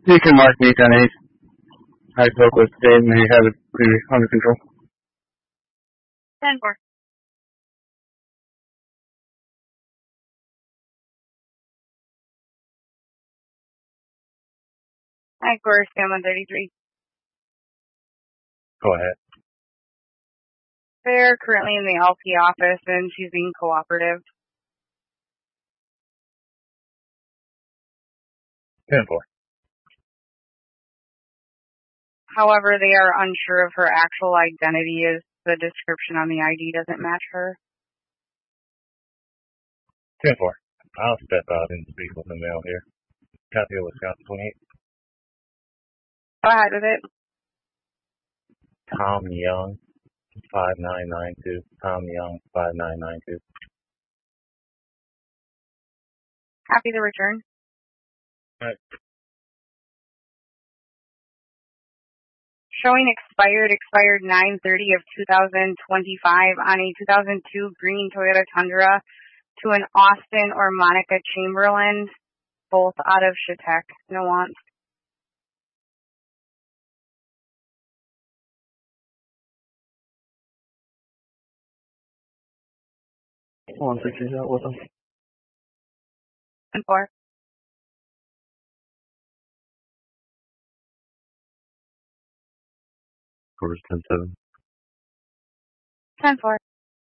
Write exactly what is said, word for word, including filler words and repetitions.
You can mark me ten eight. I spoke with Dave and they have it pretty under control. ten four. Hi, course, Cam one thirty-three. Go ahead. They're currently in the L P office and she's being cooperative. ten four. However, they are unsure of her actual identity as the description on the I D doesn't match her. ten four. I'll step out and speak with the male here. Copy of Wisconsin twenty-eight. Go ahead with it. Tom Young, five nine nine two. Tom Young, five nine nine two. Happy to return. All right. Showing expired, expired nine thirty of two thousand twenty-five on a two thousand two green Toyota Tundra to an Austin or Monica Chamberlain, both out of Chautauqua. No wants. one sixty's out with them. ten four. Course ten seven. ten four.